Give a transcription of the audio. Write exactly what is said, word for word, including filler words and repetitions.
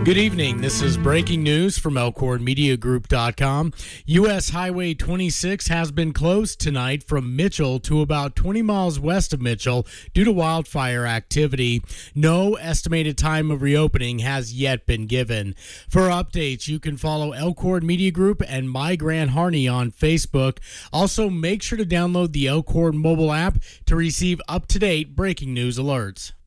Good evening. This is breaking news from Elkhorn Media Group dot com. U S Highway twenty-six has been closed tonight from Mitchell to about twenty miles west of Mitchell due to wildfire activity. No estimated time of reopening has yet been given. For updates, you can follow Elkhorn Media Group and My Grant Harney on Facebook. Also, make sure to download the Elkhorn mobile app to receive up-to-date breaking news alerts.